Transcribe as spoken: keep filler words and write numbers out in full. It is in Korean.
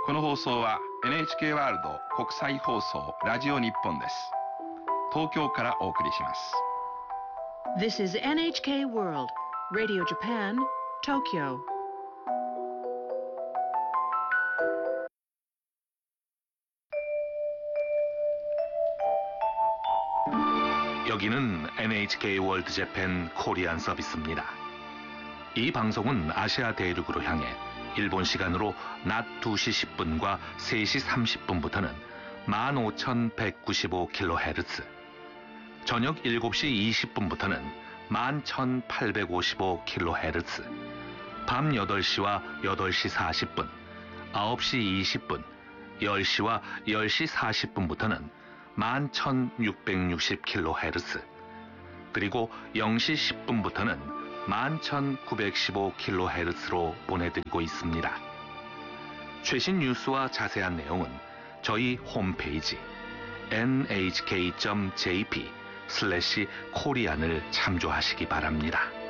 この放送は エヌエイチケー ワールド国際放送ラジオ日本です。東京からお送りします。 This is エヌエイチケー World Radio Japan, Tokyo. 여기는 엔에이치케이 월드 재팬 코리안 서비스입니다. 이 방송은 아시아 대륙으로 향해 일본 시간으로 낮 두 시 십 분과 세 시 삼십 분부터는 만 오천백구십오 킬로헤르츠, 저녁 일곱 시 이십 분부터는 만 천팔백오십오 킬로헤르츠, 밤 여덟 시와 여덟 시 사십 분, 아홉 시 이십 분, 열 시와 열 시 사십 분부터는 만 천육백육십 킬로헤르츠, 그리고 영 시 십 분부터는 만 천구백십오 킬로헤르츠로 보내드리고 있습니다. 최신 뉴스와 자세한 내용은 저희 홈페이지 엔에이치케이 닷 제이피 슬래시 코리안을 참조하시기 바랍니다.